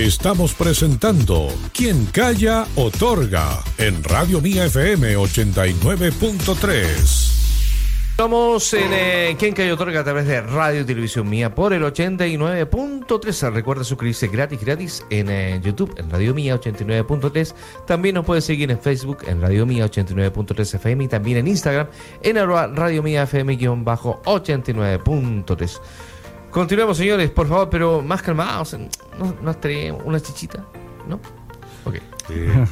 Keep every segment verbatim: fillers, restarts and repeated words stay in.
Estamos presentando Quien Calla Otorga en Radio Mía F M ochenta y nueve punto tres. Estamos en eh, Quien Calla Otorga a través de Radio y Televisión Mía por el ochenta y nueve punto tres. Recuerda suscribirse gratis, gratis en eh, YouTube, en Radio Mía ochenta y nueve punto tres. También nos puede seguir en Facebook, en Radio Mía ochenta y nueve punto tres F M, y también en Instagram, en Radio Mía F M ochenta y nueve punto tres. Continuemos, señores, por favor, pero más calmados. ¿No, no traemos una chichita? ¿No? Ok. Eh,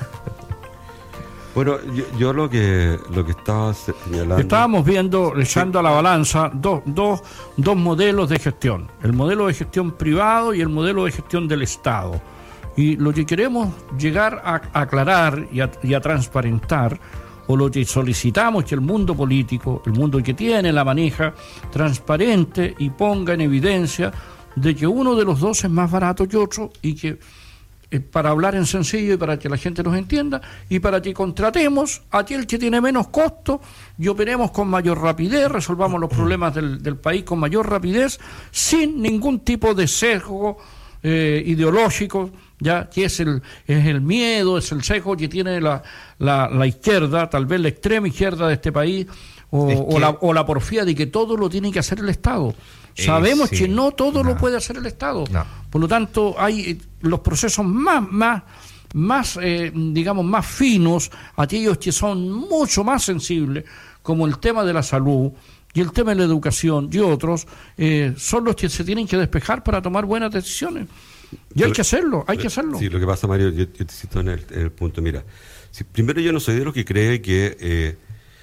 bueno, yo, yo lo que lo que estaba señalando... Estábamos viendo, echando a la balanza, dos, dos, dos modelos de gestión. El modelo de gestión privado y el modelo de gestión del Estado. Y lo que queremos llegar a, a aclarar y a, y a transparentar, o lo que solicitamos que el mundo político, el mundo que tiene la maneja, transparente y ponga en evidencia de que uno de los dos es más barato que otro, y que eh, para hablar en sencillo y para que la gente nos entienda, y para que contratemos a aquel que tiene menos costo y operemos con mayor rapidez, resolvamos los problemas del, del país con mayor rapidez, sin ningún tipo de sesgo eh, ideológico, ya que es el es el miedo, es el sesgo que tiene la, la, la izquierda, tal vez la extrema izquierda de este país, o, es que, o, la, o la porfía de que todo lo tiene que hacer el Estado. Eh, Sabemos sí. que no todo no. lo puede hacer el Estado. No. Por lo tanto, hay los procesos más, más, más eh, digamos, más finos, aquellos que son mucho más sensibles, como el tema de la salud y el tema de la educación y otros, eh, son los que se tienen que despejar para tomar buenas decisiones. Y hay que hacerlo, hay que hacerlo. Sí, lo que pasa, Mario, yo, yo te cito en el, en el punto, mira, si, primero yo no soy de los que cree que, eh,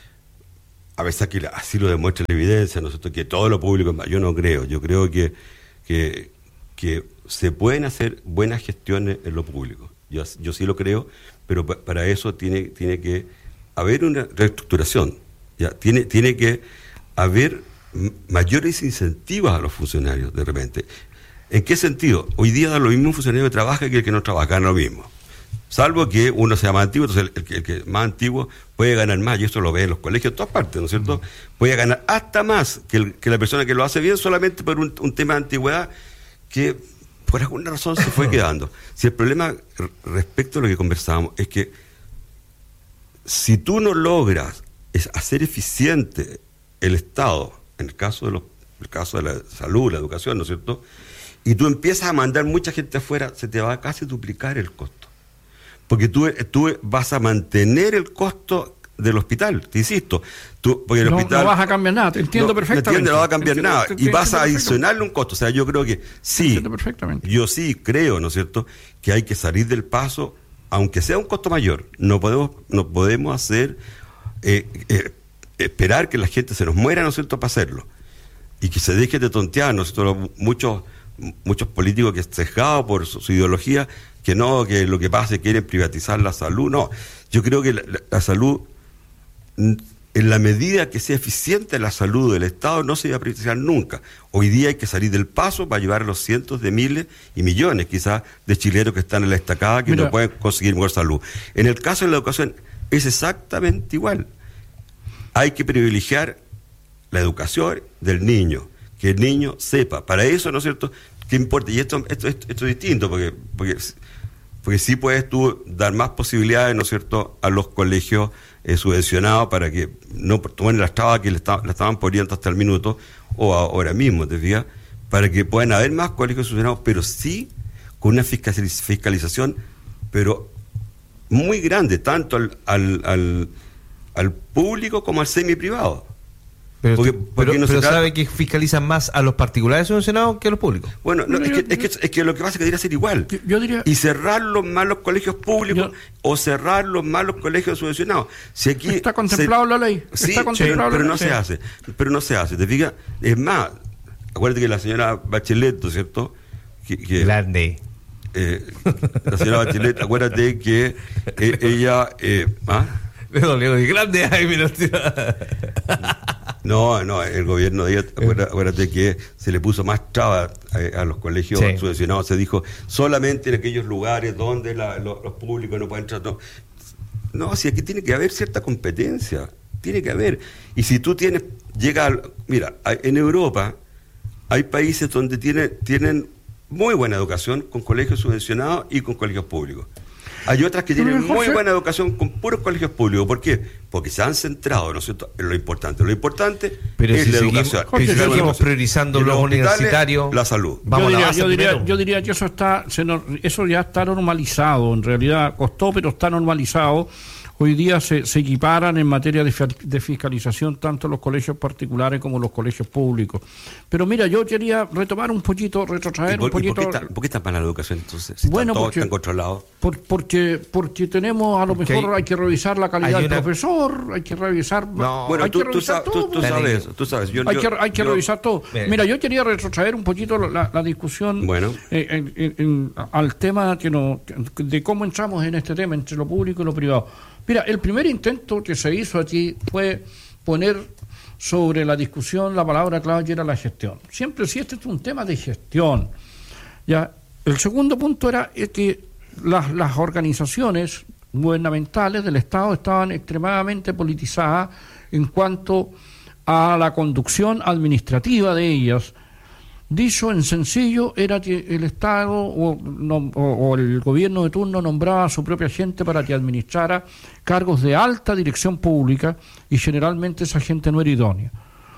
a veces que así lo demuestra la evidencia, ¿no es cierto?, que todo lo público, yo no creo, yo creo que, que, que se pueden hacer buenas gestiones en lo público, yo, yo sí lo creo, pero pa, para eso tiene, tiene que haber una reestructuración, ya tiene, tiene que haber mayores incentivos a los funcionarios de repente. ¿En qué sentido? Hoy día da lo mismo un funcionario que trabaja que el que no trabaja, gana lo mismo. Salvo que uno sea más antiguo, entonces el, el, el que más antiguo puede ganar más, y eso lo ve en los colegios, en todas partes, ¿no es cierto? Uh-huh. Puede ganar hasta más que, el, que la persona que lo hace bien solamente por un, un tema de antigüedad que por alguna razón se fue quedando. Si el problema respecto a lo que conversábamos es que si tú no logras es hacer eficiente el Estado, en el caso de los, el caso de la salud, la educación, ¿no es cierto?, y tú empiezas a mandar mucha gente afuera, se te va a casi duplicar el costo. Porque tú, tú vas a mantener el costo del hospital, te insisto. Tú, porque el no, hospital, no vas a cambiar nada, te entiendo no, perfectamente. No, entiende, no va a cambiar entiendo, nada. te, te, y vas a perfectamente. adicionarle un costo. O sea, yo creo que sí, yo sí creo, ¿no es cierto?, que hay que salir del paso, aunque sea un costo mayor. No podemos, no podemos hacer, eh, eh, esperar que la gente se nos muera, ¿no es cierto?, para hacerlo. Y que se deje de tontear, ¿no es cierto?, muchos... muchos políticos que sesgados por su, su ideología, que no, que lo que pasa es que quieren privatizar la salud. No, yo creo que la, la salud, en la medida que sea eficiente la salud del Estado, no se va a privatizar nunca. Hoy día hay que salir del paso para ayudar a los cientos de miles y millones quizás de chilenos que están en la estacada, que Mira. no pueden conseguir mejor salud. En el caso de la educación es exactamente igual. Hay que privilegiar la educación del niño, que el niño sepa. Para eso, ¿no es cierto?, ¿qué importa? Y esto, esto, esto, esto es distinto, porque, porque, porque sí puedes tú dar más posibilidades, ¿no es cierto?, a los colegios eh, subvencionados para que no tomen las trabas que le, está, le estaban poniendo hasta el minuto, o ahora mismo, ¿te fijas?, para que puedan haber más colegios subvencionados, pero sí con una fiscaliz- fiscalización, pero muy grande, tanto al, al, al, al público como al semi-privado. Pero, porque, porque pero, no pero sabe que fiscalizan más a los particulares subvencionados que a los públicos. Bueno, no, es, que, es, que, es que lo que pasa es que debería ser igual. Yo, yo diría, y cerrar los malos colegios públicos yo, o cerrar los malos colegios subvencionados. Si aquí está contemplado se, la ley. Sí, está contemplado pero, pero la no ley. se hace. Pero no se hace. ¿Te fijas? Es más, acuérdate que la señora Bachelet, ¿no es cierto? Que, que, Grande. Eh, la señora Bachelet, acuérdate que eh, ella... Eh, ¿ah? Me dolió de grande. Ay, mira, No, no, el gobierno de ella, acuérdate, acuérdate que se le puso más trabas a, a los colegios sí. subvencionados. Se dijo solamente en aquellos lugares donde la, los, los públicos no pueden entrar. No, no, si aquí tiene que haber cierta competencia, tiene que haber. Y si tú tienes, llega, al, mira, en Europa hay países donde tiene, tienen muy buena educación con colegios subvencionados y con colegios públicos. Hay otras que tienen muy José, buena educación con puros colegios públicos. ¿Por qué? Porque se han centrado, ¿no es cierto?, en lo importante. Lo importante pero es si la seguimos, educación. Pero si seguimos priorizando los universitarios, la salud. Vamos yo, a la diría, base yo, diría, primero. yo diría que eso está se no, eso ya está normalizado. En realidad costó, pero está normalizado. Hoy día se, se equiparan en materia de, de fiscalización tanto los colegios particulares como los colegios públicos. Pero mira, yo quería retomar un poquito, retrotraer por, un poquito... ¿Por qué está, por qué está mala la educación entonces? Si bueno, están todos porque, están controlados. Por, porque, porque tenemos, a lo porque mejor hay, hay que revisar la calidad una... del profesor, hay que revisar... No, bueno, hay tú, que tú, revisar sabes, todo, tú, tú sabes eso, tú sabes. Yo, hay yo, que, hay que yo, revisar todo. Bien. Mira, yo quería retrotraer un poquito la, la discusión bueno. eh, en, en, en, al tema que no, de cómo entramos en este tema entre lo público y lo privado. Mira, el primer intento que se hizo aquí fue poner sobre la discusión la palabra clave que era la gestión. Siempre si este es un tema de gestión. Ya, el segundo punto era que las, las organizaciones gubernamentales del Estado estaban extremadamente politizadas en cuanto a la conducción administrativa de ellas. Dicho en sencillo, era que el Estado o, no, o, o el gobierno de turno nombraba a su propia gente para que administrara cargos de alta dirección pública y generalmente esa gente no era idónea.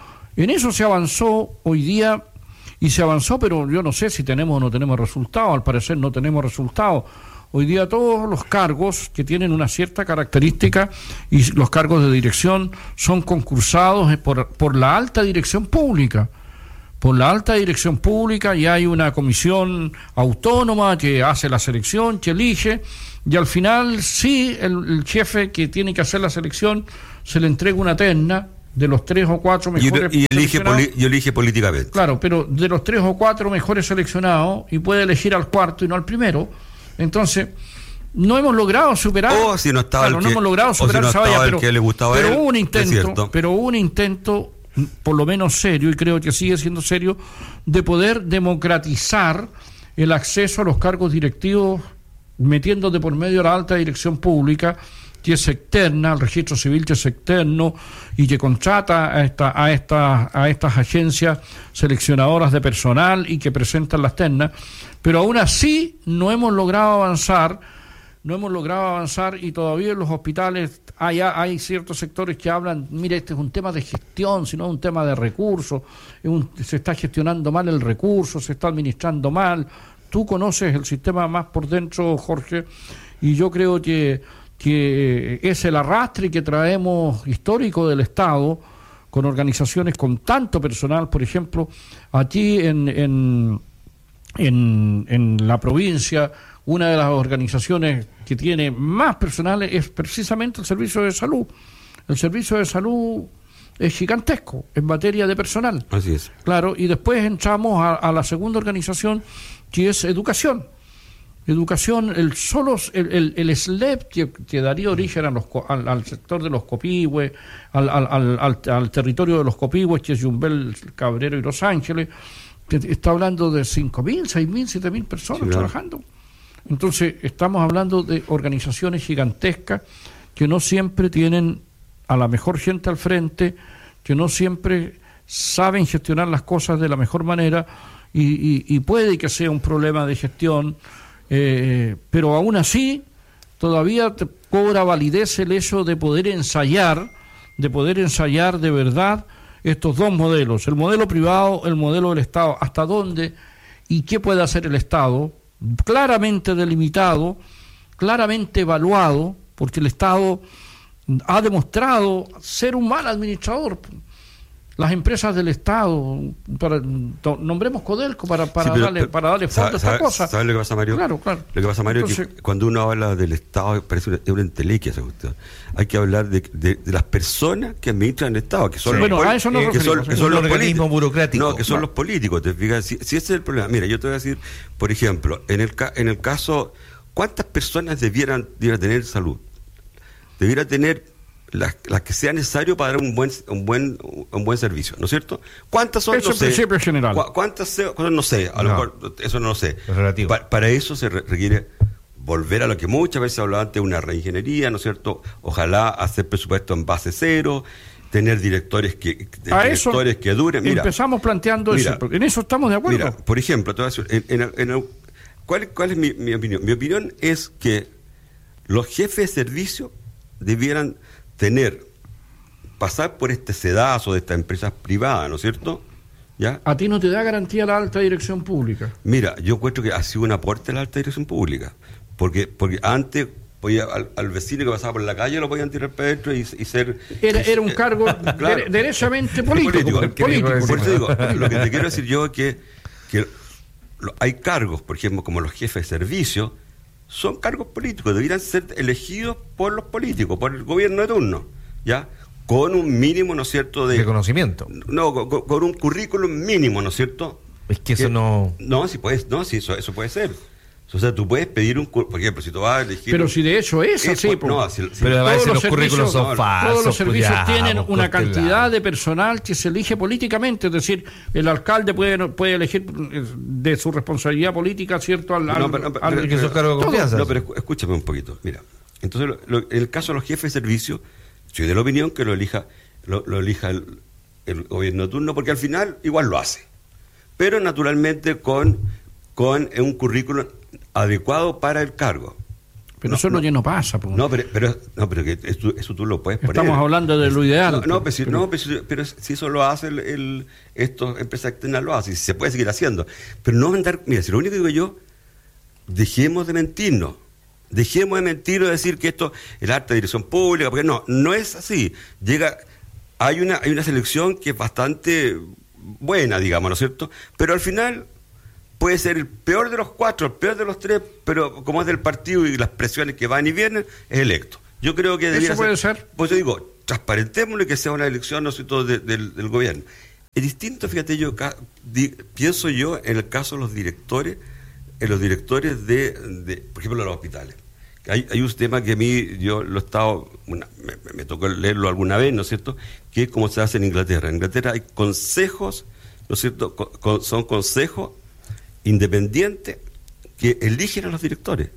En eso se avanzó hoy día y se avanzó, pero yo no sé si tenemos o no tenemos resultados, al parecer no tenemos resultados. Hoy día todos los cargos que tienen una cierta característica y los cargos de dirección son concursados por, por la alta dirección pública. Por la alta dirección pública y hay una comisión autónoma que hace la selección, que elige, y al final sí, el, el jefe que tiene que hacer la selección se le entrega una terna de los tres o cuatro mejores y, y elige poli, y elige políticamente. Claro, pero de los tres o cuatro mejores seleccionados, y puede elegir al cuarto y no al primero. Entonces, no hemos logrado superar. O si no estaba claro, el no que, hemos logrado superar o si no esa valla, el pero, que le gustaba pero él, hubo un intento, cierto. pero hubo un intento, por lo menos serio, y creo que sigue siendo serio, de poder democratizar el acceso a los cargos directivos, metiendo de por medio a la alta dirección pública, que es externa, al registro civil que es externo y que contrata a, esta, a, esta, a estas agencias seleccionadoras de personal y que presentan las ternas, pero aún así no hemos logrado avanzar, no hemos logrado avanzar y todavía en los hospitales hay, hay ciertos sectores que hablan, mire, este es un tema de gestión, sino un tema de recursos, es un, se está gestionando mal el recurso, se está administrando mal. Tú conoces el sistema más por dentro, Jorge, y yo creo que, que es el arrastre que traemos histórico del Estado con organizaciones con tanto personal. Por ejemplo, aquí en, en, en, en la provincia, una de las organizaciones que tiene más personal es precisamente el Servicio de Salud. El Servicio de Salud es gigantesco en materia de personal. Así es. Claro, y después entramos a, a la segunda organización, que es educación. Educación, el solo el, el, el S L E P que, que daría origen a los, al, al sector de los Copihue, al, al, al, al, al territorio de los Copihue, que es Yumbel, Cabrero y Los Ángeles, que está hablando de cinco mil, seis mil, siete mil personas sí, trabajando. Claro. Entonces, estamos hablando de organizaciones gigantescas que no siempre tienen a la mejor gente al frente, que no siempre saben gestionar las cosas de la mejor manera y, y, y puede que sea un problema de gestión, eh, pero aún así todavía te cobra validez el hecho de poder ensayar, de poder ensayar de verdad estos dos modelos, el modelo privado, el modelo del Estado, hasta dónde y qué puede hacer el Estado, claramente delimitado, claramente evaluado, porque el Estado ha demostrado ser un mal administrador. Las empresas del Estado, para, nombremos Codelco para, para, sí, pero, darle, pero, para darle fondo a esta cosa. ¿Sabes lo que pasa, Mario? Claro, claro. Lo que pasa, Mario, Entonces, es que cuando uno habla del Estado parece una, una entelequia esa cuestión. Hay que hablar de, de, de las personas que administran el Estado, que son sí, los, bueno, a eso no eh, que son, que son los políticos burocráticos. No, que son no. los políticos. ¿Te fijas? Si, si ese es el problema. Mira, yo te voy a decir, por ejemplo, en el, en el caso, ¿cuántas personas debieran, debieran tener salud? Debiera tener Las, las que sea necesario para dar un buen un buen un buen servicio, ¿no es cierto? ¿Cuántas son? Eso no sé. Principio general. ¿Cu ¿Cuántas? No sé, a lo no. mejor eso no lo sé. Pa para eso se re requiere volver a lo que muchas veces hablaba antes, una reingeniería, ¿no es cierto? Ojalá hacer presupuesto en base cero tener directores que a directores eso que duren. Mira, empezamos planteando mira, eso, porque en eso estamos de acuerdo. Mira, por ejemplo, te voy a decir, en, en, en, ¿cuál, ¿cuál es mi, mi opinión? Mi opinión es que los jefes de servicio debieran tener, pasar por este sedazo de estas empresas privadas, ¿no es cierto? ¿Ya? ¿A ti no te da garantía la alta dirección pública? Mira, yo encuentro que ha sido un aporte a la alta dirección pública, porque porque antes podía, al, al vecino que pasaba por la calle lo podían tirar para adentro y, y ser... Era, era un cargo claro, de, derechamente político. político, político. Por eso digo, lo que te quiero decir yo es que, que lo, hay cargos, por ejemplo, como los jefes de servicio, son cargos políticos, deberían ser elegidos por los políticos, por el gobierno de turno, ¿ya? Con un mínimo, ¿no es cierto?, de, de conocimiento. No, con, con un currículum mínimo, ¿no es cierto? Es que eso que, no... No, si puedes, no, si eso, eso puede ser. O sea, tú puedes pedir un... Por ejemplo, si tú vas a elegir... Pero si de hecho es así... Por, no, si, si, pero además todos los, los currículos son no, falsos. Todos los servicios pues ya, tienen vamos, una costelado. cantidad de personal que se elige políticamente. Es decir, el alcalde puede, puede elegir de su responsabilidad política, ¿cierto? Al, al, no, pero, no, al, pero, que pero, cargo de confianza. No, pero escúchame un poquito. Mira, entonces, lo, lo, en el caso de los jefes de servicio, soy de la opinión que lo elija lo, lo elija el, el gobierno de turno, porque al final igual lo hace. Pero naturalmente con, con un currículum adecuado para el cargo. Pero no, eso no, ya no pasa. Pues. No, pero, pero, no, pero que eso, eso tú lo puedes poner. Estamos hablando de lo ideal. No, no, pero, si, pero, no, pero, si, pero si eso lo hace el, el, esto, empresa externa lo hace, y se puede seguir haciendo. Pero no andar, mira, si lo único que digo yo, dejemos de mentirnos. Dejemos de mentir o decir que esto es la alta dirección pública, porque no, no es así. Llega, hay una, hay una selección que es bastante buena, digamos, ¿no es cierto? Pero al final puede ser el peor de los cuatro, el peor de los tres, pero como es del partido y las presiones que van y vienen, es electo. Yo creo que debería ¿Eso puede ser, ser? Pues yo digo, transparentémoslo y que sea una elección, ¿no es cierto?, de, de, del, del gobierno. Es distinto, fíjate, yo di, pienso yo en el caso de los directores, en los directores de, de por ejemplo, los hospitales. Hay, hay un tema que a mí, yo lo he estado, una, me, me tocó leerlo alguna vez, ¿no es cierto?, que es como se hace en Inglaterra. En Inglaterra hay consejos, ¿no es cierto?, con, con, son consejos independientes que eligen a los directores.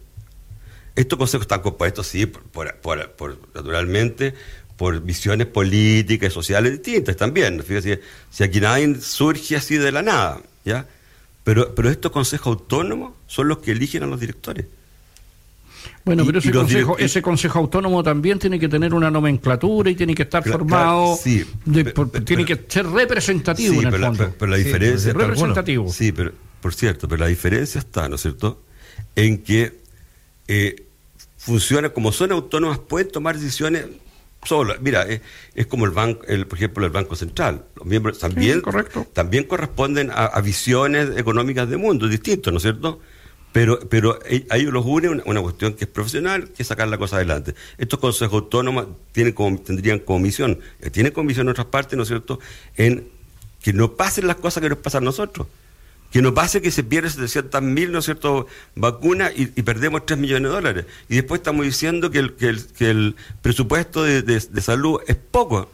Estos consejos están compuestos, sí, por, por, por, por naturalmente, por visiones políticas y sociales distintas también. Fíjate, si aquí nadie surge así de la nada, ¿ya? Pero, pero estos consejos autónomos son los que eligen a los directores. Bueno, y, pero ese consejo, direct... ese consejo autónomo también tiene que tener una nomenclatura y tiene que estar claro, formado, claro, sí, de, pero, por, pero, tiene pero, que ser representativo sí, en el pero fondo. La, pero la diferencia... Sí, representativo. Sí, pero, por cierto, pero la diferencia está, ¿no es cierto?, en que eh, funciona, como son autónomas, pueden tomar decisiones solas. Mira, es, es como el banco, el, por ejemplo, el Banco Central. Los miembros también, sí, correcto. también corresponden a, a visiones económicas de mundo distintos, ¿no es cierto?, pero pero a ellos los une una, una cuestión que es profesional, que es sacar la cosa adelante. Estos consejos autónomos tienen como, tendrían como misión, eh, tienen como misión en otras partes, ¿no es cierto?, en que no pasen las cosas que nos pasan a nosotros. Que no pase que se pierden setecientas mil, ¿no es cierto?, vacunas y, y perdemos tres millones de dólares. Y después estamos diciendo que el, que el, que el presupuesto de, de, de salud es poco.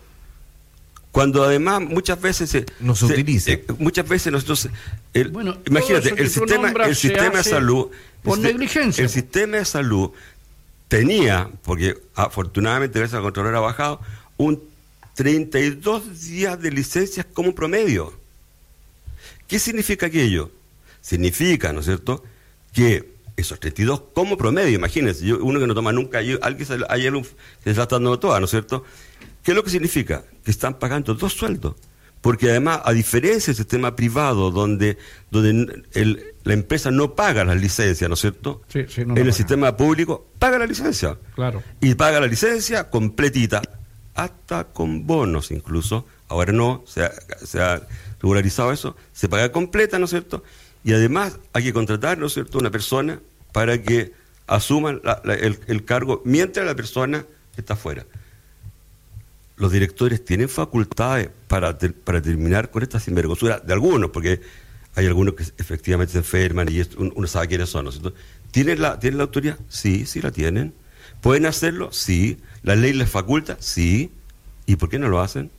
Cuando además muchas veces se, no se, se utiliza. Eh, muchas veces nosotros... El, bueno, imagínate, el sistema, el sistema de salud... Por el, negligencia. El sistema de salud tenía, porque afortunadamente gracias al control ha bajado, un treinta y dos días de licencias como promedio. ¿Qué significa aquello? Significa, ¿no es cierto?, que esos treinta y dos como promedio, imagínense, yo, uno que no toma nunca, yo, alguien se, hay algo que se está dando toda, ¿no es cierto? ¿Qué es lo que significa? Que están pagando dos sueldos. Porque además, a diferencia del sistema privado, donde, donde el, la empresa no paga las licencias, ¿no es cierto? Sí, sí, no en el paga. Sistema público, paga la licencia. Claro. Y paga la licencia completita, hasta con bonos incluso. Ahora no, se ha, se ha regularizado eso, se paga completa, ¿no es cierto? Y además hay que contratar, ¿no es cierto?, una persona para que asuma la, la, el, el cargo mientras la persona está fuera. Los directores tienen facultades para, ter, para terminar con esta sinvergüenzura de algunos, porque hay algunos que efectivamente se enferman y esto, uno sabe quiénes son, ¿no es cierto? ¿Tienen la, ¿Tienen la autoridad? Sí, sí la tienen. ¿Pueden hacerlo? Sí. ¿La ley les faculta? Sí. ¿Y por qué no lo hacen?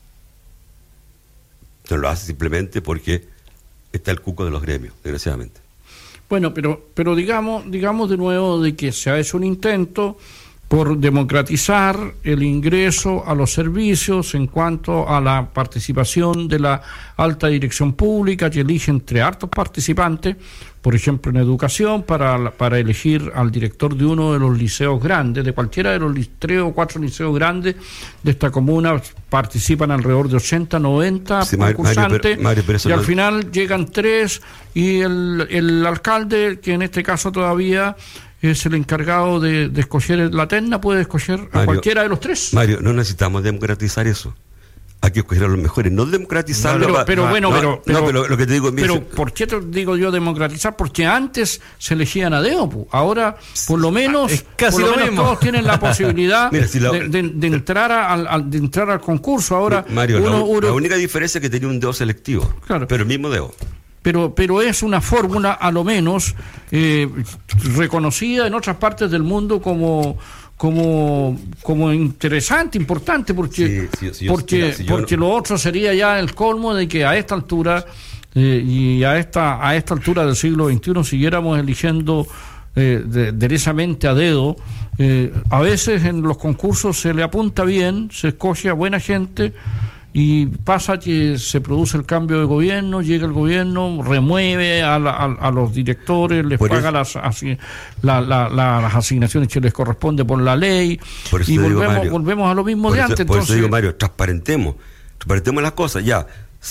No lo hacen simplemente porque está el cuco de los gremios, desgraciadamente. Bueno, pero pero digamos digamos de nuevo de que se ha hecho un intento por democratizar el ingreso a los servicios en cuanto a la participación de la alta dirección pública, que elige entre hartos participantes, por ejemplo en educación, para, para elegir al director de uno de los liceos grandes, de cualquiera de los tres o cuatro liceos grandes de esta comuna, participan alrededor de ochenta, noventa sí, concursantes, Mario, pero, Mario, pero y al no... final llegan tres, y el, el alcalde, que en este caso todavía es el encargado de, de escoger la terna, puede escoger a Mario, cualquiera de los tres. Mario, no necesitamos democratizar eso. Hay que escoger a los mejores, no democratizarlo. No, pero, pero bueno, no, pero, pero, no, pero lo que te digo, mira, pero ¿por qué te digo yo democratizar? Porque antes se elegían a dedo, pu. Ahora por lo menos, es casi por lo, lo menos todos tienen la posibilidad mira, si la, de, de, de entrar a, al, de entrar al concurso. Ahora Mario, uno, la, uno, la única diferencia es que tenía un dedo selectivo, claro, pero el mismo dedo. Pero, pero es una fórmula a lo menos eh, reconocida en otras partes del mundo como como como interesante, importante, porque sí, sí, sí, porque, yo, si porque no... lo otro sería ya el colmo de que a esta altura eh, y a esta a esta altura del siglo veintiuno siguiéramos eligiendo eh, de, derechamente a dedo. Eh, a veces en los concursos se le apunta bien, se escoge a buena gente, y pasa que se produce el cambio de gobierno, llega el gobierno, remueve a, la, a, a los directores, les por paga las, así, la, la, la, las asignaciones que les corresponde por la ley, por y volvemos, digo, Mario, volvemos a lo mismo de eso, antes. Por entonces, eso digo, Mario, transparentemos, transparentemos las cosas, ya.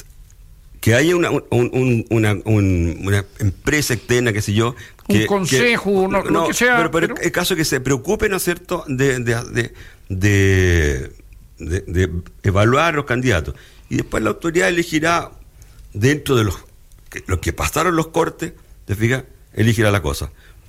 Que haya una, un, un, una, un, una empresa externa, qué sé yo, que, un consejo, que, no, no, lo que sea. Pero, pero, pero el caso es que se preocupe, ¿no es cierto?, de, de, de, de, de, de evaluar los candidatos. Y después la autoridad elegirá, dentro de los que, los que pasaron los cortes, ¿te fijas?, elegirá la cosa.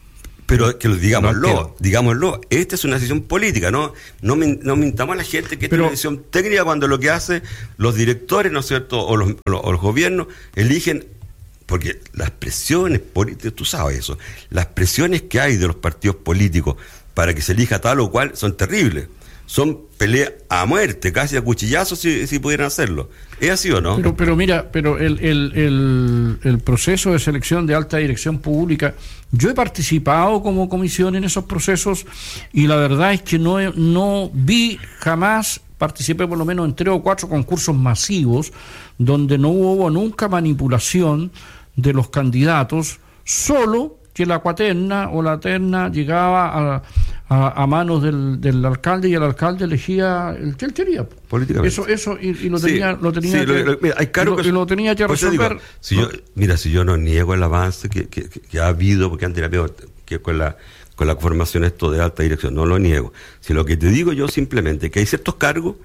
Pero que lo digámoslo, no, digámoslo, esta es una decisión política, no no, no mintamos a la gente que esta pero, es una decisión técnica, cuando lo que hace los directores, ¿no es cierto?, o los, o los, o los gobiernos eligen, porque las presiones políticas, tú sabes eso, las presiones que hay de los partidos políticos para que se elija tal o cual son terribles. Son peleas a muerte, casi a cuchillazos, si, si pudieran hacerlo. ¿Es así o no? Pero, pero mira, pero el, el, el, el proceso de selección de alta dirección pública, yo he participado como comisión en esos procesos, y la verdad es que no, no vi jamás, participé por lo menos en tres o cuatro concursos masivos, donde no hubo nunca manipulación de los candidatos, solo que la cuaterna o la terna llegaba a, a, a manos del, del alcalde, y el alcalde elegía el que él quería. Políticamente. Eso, eso y, y lo tenía, sí, lo tenía sí, que, lo, mira, hay claro y lo, que, y lo tenía que resolver. Digo, si yo, mira, si yo no niego el avance que, que, que ha habido, porque antes era que con la con la formación esto de alta dirección, no lo niego. Si lo que te digo yo simplemente que hay ciertos cargos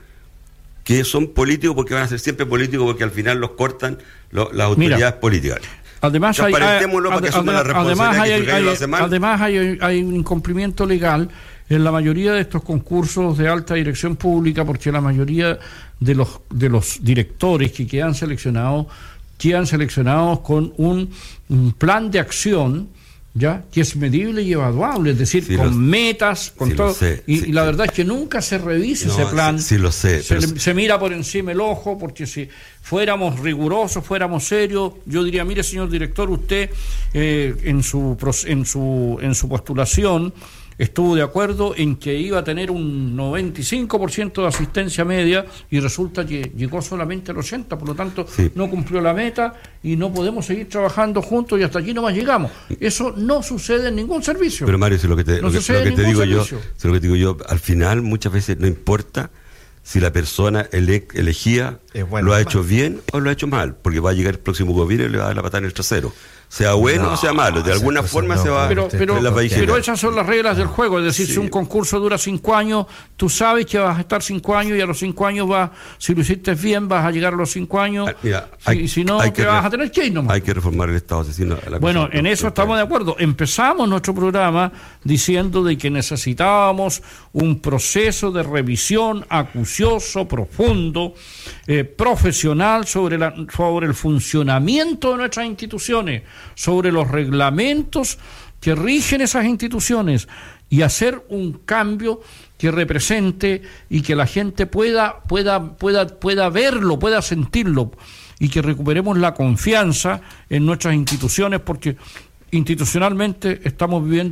que son políticos, porque van a ser siempre políticos, porque al final los cortan lo, las autoridades mira, políticas. Además hay, hay, además, hay, hay, hay, además hay, hay un incumplimiento legal en la mayoría de estos concursos de alta dirección pública, porque la mayoría de los de los directores que quedan seleccionados quedan seleccionados con un, un plan de acción, ya, que es medible y evaluable, es decir, sí, con lo, metas, con sí, todo, sé, y, sí, y la verdad es que nunca se revisa no, ese plan, sí, sí lo sé, se, le, se mira por encima el ojo, porque si fuéramos rigurosos, fuéramos serios, yo diría, mire, señor director, usted eh, en su en su en su postulación estuvo de acuerdo en que iba a tener un noventa y cinco por ciento de asistencia media, y resulta que llegó solamente al ochenta por ciento, por lo tanto sí, no cumplió la meta y no podemos seguir trabajando juntos, y hasta aquí nomás llegamos. Eso no sucede en ningún servicio. Pero Mario, si lo que te, no lo que, lo que te digo servicio. yo, si lo que te digo yo, al final muchas veces no importa si la persona ele, elegía bueno, lo ha hecho bien o lo ha hecho mal, porque va a llegar el próximo gobierno y le va a dar la patada en el trasero. Sea bueno no, o sea malo, de alguna forma no, se va pero, pero, a pero esas son las reglas del juego, es decir, sí, si un concurso dura cinco años, tú sabes que vas a estar cinco años, y a los cinco años vas, si lo hiciste bien, vas a llegar a los cinco años. Mira, hay, y si no, te vas a tener que ir nomás. Hay que reformar el Estado asesino. Bueno, en eso estamos de acuerdo. Empezamos nuestro programa diciendo de que necesitábamos un proceso de revisión acucioso, profundo, eh, profesional sobre, la, sobre el funcionamiento de nuestras instituciones, sobre los reglamentos que rigen esas instituciones, y hacer un cambio que represente y que la gente pueda pueda pueda pueda verlo, pueda sentirlo, y que recuperemos la confianza en nuestras instituciones, porque institucionalmente estamos viviendo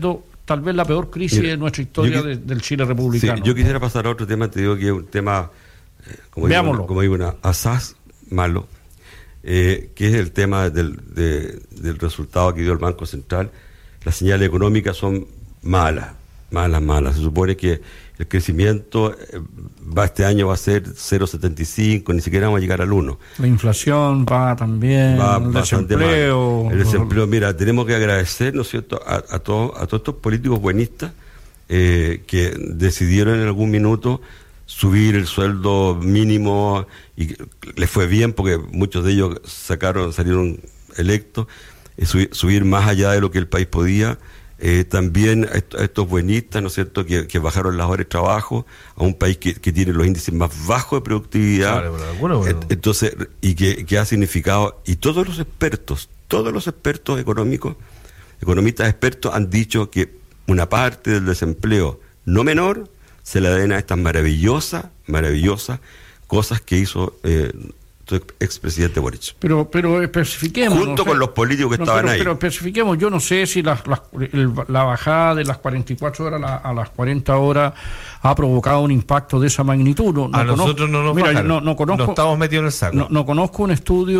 tal vez la peor crisis Mira, de nuestra historia que, de, del Chile republicano. Sí, yo quisiera pasar a otro tema, te digo que es un tema, eh, como, digo, una, como digo, una asaz malo, eh, que es el tema del, de, del resultado que dio el Banco Central. Las señales económicas son malas, malas, malas. Se supone que el crecimiento va este año va a ser cero coma setenta y cinco, ni siquiera vamos a llegar al uno. La inflación va también, va el desempleo. Mal. El desempleo, mira, tenemos que agradecer, ¿no es cierto?, a, a, todos, a todos estos políticos buenistas eh, que decidieron en algún minuto subir el sueldo mínimo y les fue bien porque muchos de ellos sacaron, salieron electos, eh, subir, subir más allá de lo que el país podía. Eh, también a estos buenistas, ¿no es cierto?, que, que bajaron las horas de trabajo a un país que, que tiene los índices más bajos de productividad. Vale, bueno, bueno, bueno. Entonces, y que, que ha significado, y todos los expertos, todos los expertos económicos, economistas expertos han dicho que una parte del desempleo no menor se la den a estas maravillosas, maravillosas cosas que hizo eh, expresidente Boric. Pero pero especifiquemos. Junto no sé, con los políticos que no, estaban pero, ahí. Pero especifiquemos, yo no sé si la, la, el, la bajada de las cuarenta y cuatro horas a, la, a las cuarenta horas ha provocado un impacto de esa magnitud. No, no a conozco, nosotros no nos mira, bajaron. No, no, conozco, no estamos metidos en el saco. No, no conozco un estudio,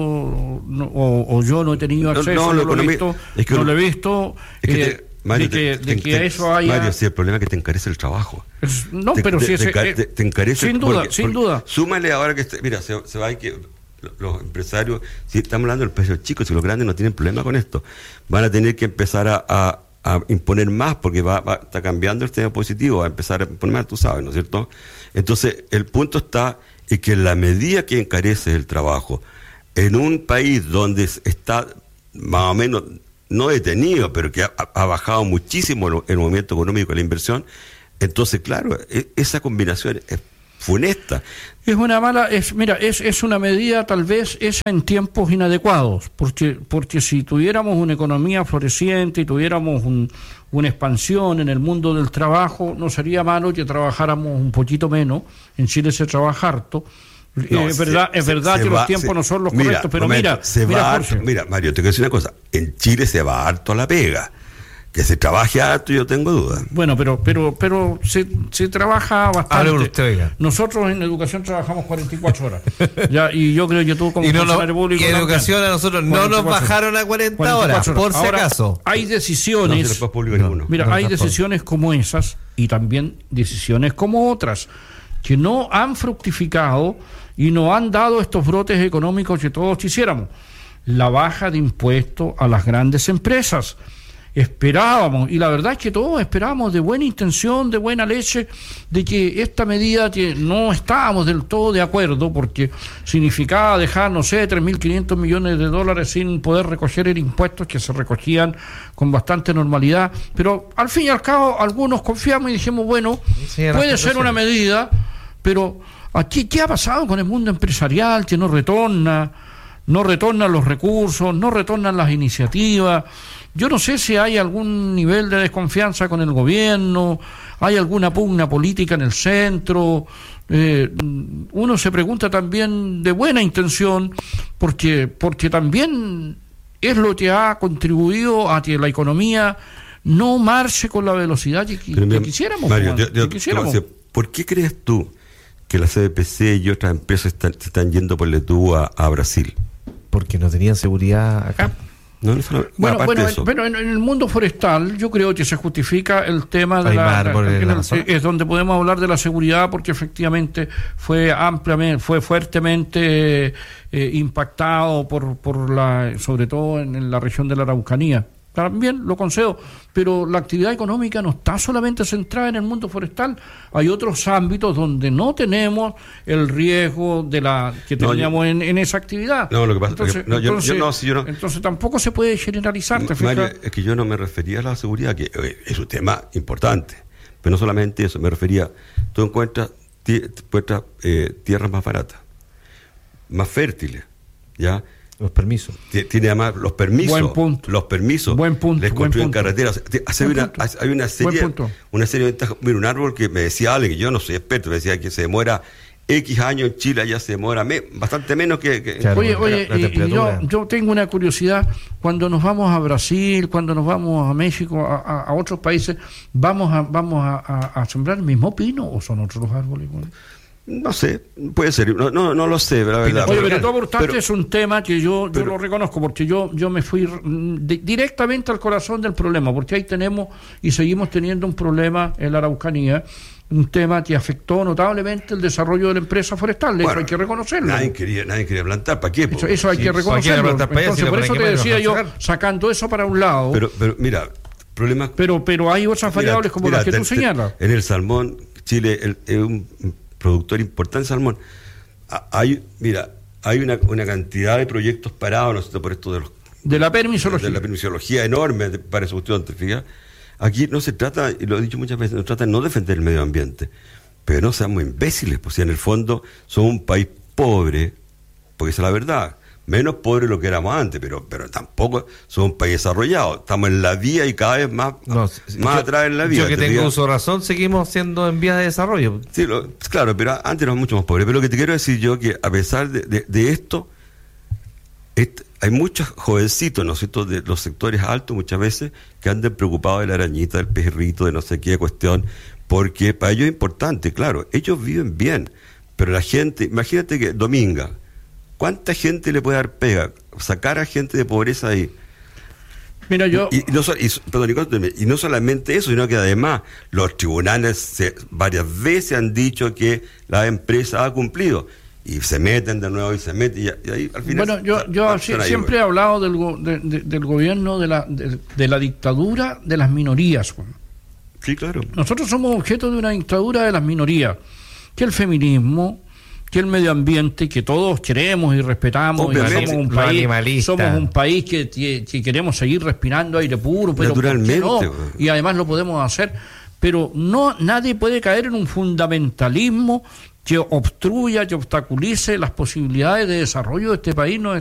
no, o, o yo no he tenido acceso, no, no, no, lo, he visto, es que no lo he visto. Es que eh, te, Mario, de que, te, de te, que te, eso haya... Mario, sí, el problema es que te encarece el trabajo. Es, no, te, pero te, si ese... Te, te, te encarece... Sin duda, porque, sin porque, duda. Súmale ahora que... Este, mira, se, se va a que los empresarios, si estamos hablando del precio chico, si los grandes no tienen problema con esto, van a tener que empezar a, a, a imponer más porque va, va está cambiando el tema positivo, va a empezar a imponer más, tú sabes, ¿no es cierto? Entonces, el punto está en que en la medida que encarece el trabajo, en un país donde está más o menos... no detenido, pero que ha, ha bajado muchísimo el, el movimiento económico y la inversión, entonces, claro, e, esa combinación es funesta. Es una mala, es mira, es, es una medida tal vez esa en tiempos inadecuados, porque, porque si tuviéramos una economía floreciente y tuviéramos un, una expansión en el mundo del trabajo, no sería malo que trabajáramos un poquito menos. En Chile se trabaja harto. No, es verdad, se, es verdad se, que se los va, tiempos se, no son los mira, correctos, pero momento, mira, se mira, va harto, mira, Mario, te quiero decir una cosa, en Chile se va harto a la pega, que se trabaje harto, yo tengo dudas. Bueno, pero pero pero se, se trabaja bastante. Usted, nosotros en educación trabajamos cuarenta y cuatro horas, ya, y yo creo que tú como y no, funcionario público... Y en educación a nosotros no nos bajaron a cuarenta horas, por si Ahora, acaso. Hay decisiones, no, no, mira, no, hay no, decisiones como esas, y también decisiones como otras, que no han fructificado y nos han dado estos brotes económicos que todos quisiéramos. La baja de impuestos a las grandes empresas. Esperábamos, y la verdad es que todos esperábamos de buena intención, de buena leche, de que esta medida, que no estábamos del todo de acuerdo, porque significaba dejar, no sé, tres mil quinientos millones de dólares sin poder recoger el impuestos que se recogían con bastante normalidad, pero al fin y al cabo algunos confiamos y dijimos, bueno, sí, puede ser una medida, pero aquí, ¿qué ha pasado con el mundo empresarial que no retorna, no retornan los recursos, no retornan las iniciativas? Yo no sé si hay algún nivel de desconfianza con el gobierno, hay alguna pugna política en el centro. Eh, uno se pregunta también de buena intención, porque, porque también es lo que ha contribuido a que la economía no marche con la velocidad que, que, que quisiéramos. Mario, yo, yo, que quisiéramos. Decir, ¿por qué crees tú que la C D P C y otras empresas están, se están yendo por el tubo a, a Brasil? Porque no tenían seguridad acá. No, no, no, bueno, bueno, en, pero en, en el mundo forestal yo creo que se justifica el tema de la, la, el, el, es donde podemos hablar de la seguridad, porque efectivamente fue ampliamente, fue fuertemente eh, impactado por por la, sobre todo en, en la región de la Araucanía. También lo concedo, pero la actividad económica no está solamente centrada en el mundo forestal. Hay otros ámbitos donde no tenemos el riesgo de la que no, teníamos yo, en, en esa actividad. No, lo que pasa entonces, es que no, entonces, yo, yo no, si yo no, entonces tampoco se puede generalizar. ¿te Mario, es que yo no me refería a la seguridad, que es un tema importante, pero no solamente eso, me refería, tú encuentras, encuentras eh, tierras más baratas, más fértiles, ¿ya? Los permisos. Tiene además los permisos. Buen punto. Los permisos. Buen punto. Les construyen carreteras. Hay buen una, punto. hay una serie, una serie de ventajas. Mira, un árbol que me decía alguien, que yo no soy experto, me decía que se demora X años en Chile ya se demora me, bastante menos que... que claro, oye, oye, la, la y, y yo, yo tengo una curiosidad, cuando nos vamos a Brasil, cuando nos vamos a México, a, a, a otros países, ¿vamos a vamos a, a, a sembrar el mismo pino o son otros los árboles? No sé, puede ser, no no, no lo sé, la verdad. Oye, pero todo obstante es un tema que yo, yo pero, lo reconozco, porque yo yo me fui de, directamente al corazón del problema, porque ahí tenemos y seguimos teniendo un problema en la Araucanía, un tema que afectó notablemente el desarrollo de la empresa forestal, bueno, eso hay que reconocerlo. Nadie quería, nadie quería plantar, ¿para qué? Eso, eso hay sí, que reconocerlo. Entonces, por eso te decía yo, sacando eso para un lado. Pero, pero mira, problemas... Pero, pero hay otras variables como mira, las que te, tú señalas. En el salmón, Chile es un productor importante de salmón. Hay, mira, hay una, una cantidad de proyectos parados, ¿no es cierto?, por esto de los... De la permisología. De la permisología enorme para esa cuestión, fíjate. Aquí no se trata, y lo he dicho muchas veces, no se trata de no defender el medio ambiente, pero no seamos imbéciles, pues si en el fondo somos un país pobre, porque esa es la verdad, menos pobre de lo que éramos antes, pero pero tampoco somos un país desarrollado, estamos en la vía y cada vez más, no, más yo, atrás en la vía. Yo que tengo uso razón, seguimos siendo en vías de desarrollo. Sí, lo, claro, pero antes éramos mucho más pobres, pero lo que te quiero decir yo, que a pesar de, de, de esto, este, hay muchos jovencitos, ¿no es cierto?, de los sectores altos muchas veces, que andan preocupados de la arañita, del pejerrito, de no sé qué cuestión, porque para ellos es importante, claro, ellos viven bien, pero la gente, imagínate que Dominga, ¿cuánta gente le puede dar pega? Sacar a gente de pobreza ahí. Mira, yo... Y, y, no, y, perdón, y no solamente eso, sino que además los tribunales se, varias veces han dicho que la empresa ha cumplido. Y se meten de nuevo y se meten y, y ahí al final... Bueno, yo, yo sí, siempre he hablado del, go, de, de, del gobierno de la, de, de la dictadura de las minorías. Sí, claro. Nosotros somos objeto de una dictadura de las minorías, que el feminismo, que el medio ambiente, que todos queremos y respetamos, y somos un país, somos un país que, que, que queremos seguir respirando aire puro, pero naturalmente, no? Y además lo podemos hacer, pero no, nadie puede caer en un fundamentalismo que obstruya, que obstaculice las posibilidades de desarrollo de este país. No,